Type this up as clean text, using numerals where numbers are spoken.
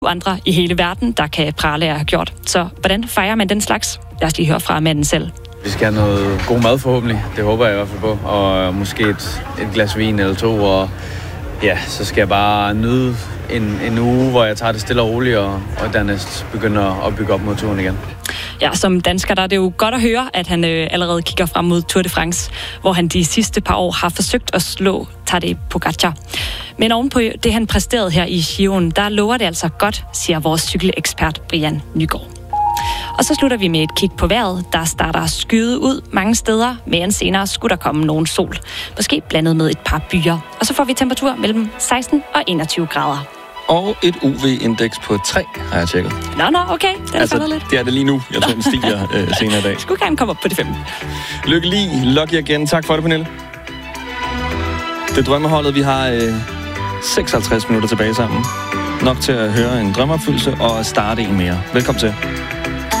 andre i hele verden, der kan prale af at have gjort. Så hvordan fejrer man den slags? Lad os lige høre fra manden selv. Vi skal have noget god mad forhåbentlig. Det håber jeg i hvert fald på. Og måske et glas vin eller to. Og ja, så skal jeg bare nyde en uge, hvor jeg tager det stille og roligt, og dernæst begynder at bygge op mod turen igen. Ja, som dansker der er det jo godt at høre, at han allerede kigger frem mod Tour de France, hvor han de sidste par år har forsøgt at slå Tadej Pogačar. Men ovenpå det, han præsterede her i Giroen, der lover det altså godt, siger vores cykelekspert Brian Nygaard. Og så slutter vi med et kig på vejret. Der starter skyde ud mange steder, men senere skulle der komme nogen sol. Måske blandet med et par byer. Og så får vi temperatur mellem 16 og 21 grader. Og et UV-indeks på 3, har jeg tjekket. Nå, okay. Den falder lidt. Det er det lige nu. Jeg tror, den stiger senere i dag. Skulle gerne komme op på de 5. Lykke lige. Lucky igen. Tak for det, Pernille. Det drømmeholdet, vi har 56 minutter tilbage sammen. Nok til at høre en drømmeopfyldelse og starte en mere. Velkommen til.